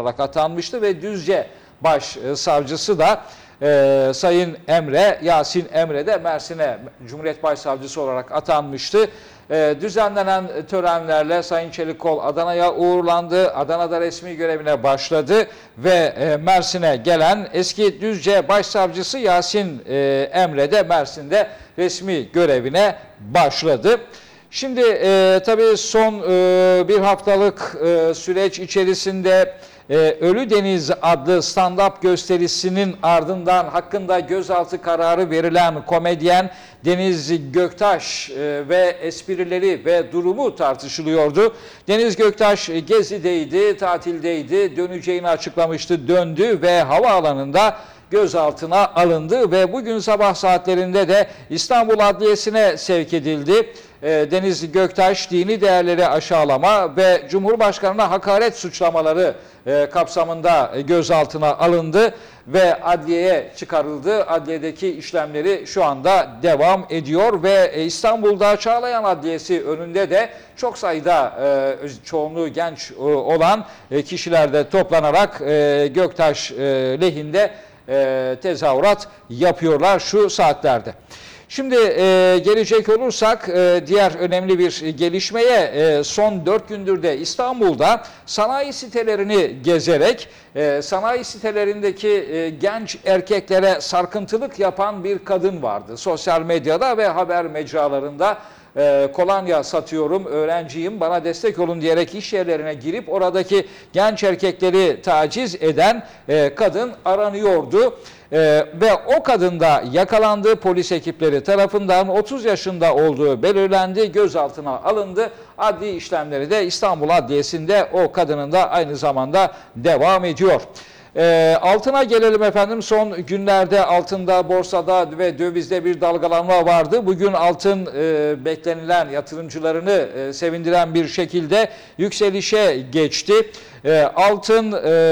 olarak atanmıştı ve Düzce Başsavcısı da Sayın Yasin Emre de Mersin'e Cumhuriyet Başsavcısı olarak atanmıştı. Düzenlenen törenlerle Sayın Çelikkol Adana'ya uğurlandı. Adana'da resmi görevine başladı ve Mersin'e gelen eski Düzce Başsavcısı Yasin Emre de Mersin'de resmi görevine başladı. Şimdi tabii son bir haftalık süreç içerisinde Ölü Deniz adlı stand-up gösterisinin ardından hakkında gözaltı kararı verilen komedyen Deniz Göktaş ve esprileri ve durumu tartışılıyordu. Deniz Göktaş gezideydi, tatildeydi, döneceğini açıklamıştı, döndü ve havaalanında gözaltına alındı ve bugün sabah saatlerinde de İstanbul Adliyesi'ne sevk edildi. Deniz Göktaş dini değerleri aşağılama ve Cumhurbaşkanı'na hakaret suçlamaları kapsamında gözaltına alındı ve adliyeye çıkarıldı. Adliyedeki işlemleri şu anda devam ediyor ve İstanbul'da Çağlayan Adliyesi önünde de çok sayıda çoğunluğu genç olan kişiler de toplanarak Göktaş lehinde tezahürat yapıyorlar şu saatlerde. Şimdi gelecek olursak diğer önemli bir gelişmeye son 4 gündür de İstanbul'da sanayi sitelerini gezerek sanayi sitelerindeki genç erkeklere sarkıntılık yapan bir kadın vardı. Sosyal medyada ve haber mecralarında kolonya satıyorum, öğrenciyim, bana destek olun diyerek iş yerlerine girip oradaki genç erkekleri taciz eden kadın aranıyordu. Ve o kadın da yakalandı, polis ekipleri tarafından 30 yaşında olduğu belirlendi, gözaltına alındı. Adli işlemleri de İstanbul Adliyesi'nde o kadının da aynı zamanda devam ediyor. Altına gelelim efendim. Son günlerde altında, borsada ve dövizde bir dalgalanma vardı. Bugün altın beklenilen yatırımcılarını sevindiren bir şekilde yükselişe geçti. Altın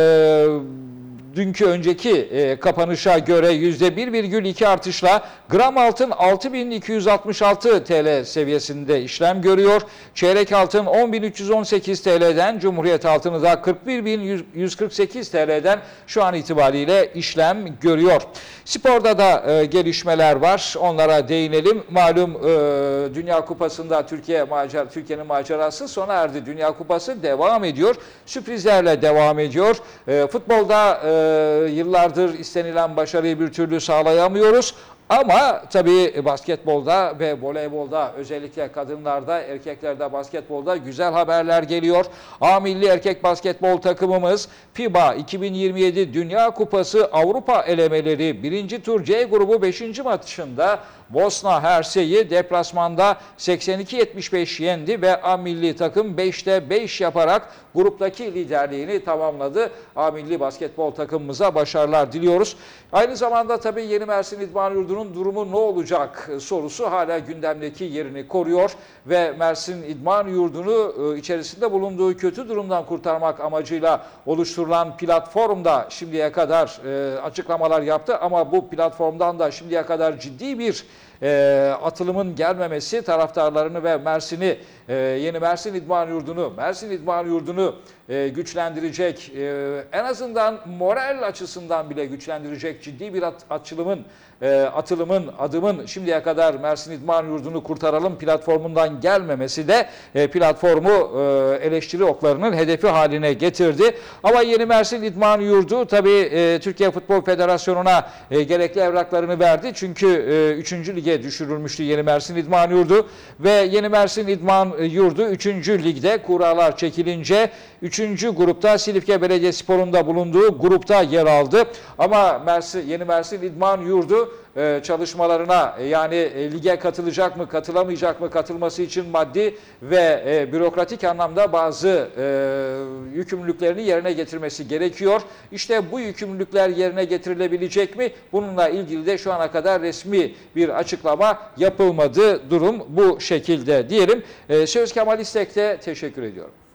dünkü önceki kapanışa göre %1,2 artışla gram altın 6.266 TL seviyesinde işlem görüyor. Çeyrek altın 10.318 TL'den, Cumhuriyet altını da 41.148 TL'den şu an itibariyle işlem görüyor. Sporda da gelişmeler var. Onlara değinelim. Malum Dünya Kupası'nda Türkiye'nin macerası sona erdi. Dünya Kupası devam ediyor. Sürprizlerle devam ediyor. Futbolda yıllardır istenilen başarıyı bir türlü sağlayamıyoruz. Ama tabii basketbolda ve voleybolda, özellikle kadınlarda, erkeklerde basketbolda güzel haberler geliyor. A milli erkek basketbol takımımız FIBA 2027 Dünya Kupası Avrupa elemeleri 1. tur C grubu 5. maçında Bosna Hersey'i deplasmanda 82-75 yendi ve A milli takım 5'te 5 yaparak gruptaki liderliğini tamamladı. A milli basketbol takımımıza başarılar diliyoruz. Aynı zamanda tabii Yeni Mersin İdman Yurdu'nun durumu ne olacak sorusu hala gündemdeki yerini koruyor ve Mersin İdman Yurdu'nu içerisinde bulunduğu kötü durumdan kurtarmak amacıyla oluşturulan platformda şimdiye kadar açıklamalar yaptı ama bu platformdan da şimdiye kadar ciddi bir atılımın gelmemesi taraftarlarını ve Yeni Mersin İdman Yurdu'nu güçlendirecek, en azından moral açısından bile güçlendirecek ciddi bir adımın şimdiye kadar Mersin İdman Yurdu'nu kurtaralım platformundan gelmemesi de platformu eleştiri oklarının hedefi haline getirdi. Ama Yeni Mersin İdman Yurdu tabii Türkiye Futbol Federasyonu'na gerekli evraklarını verdi. Çünkü 3. lige düşürülmüştü Yeni Mersin İdman Yurdu ve Yeni Mersin İdman Yurdu 3. ligde kuralar çekilince 3. grupta Silifke Belediyespor'un da bulunduğu grupta yer aldı. Ama Yeni Mersin İdman Yurdu çalışmalarına, yani lige katılacak mı, katılamayacak mı, katılması için maddi ve bürokratik anlamda bazı yükümlülüklerini yerine getirmesi gerekiyor. İşte bu yükümlülükler yerine getirilebilecek mi? Bununla ilgili de şu ana kadar resmi bir açıklama yapılmadı. Durum bu şekilde diyelim. Söz Kemal İstek'te teşekkür ediyorum.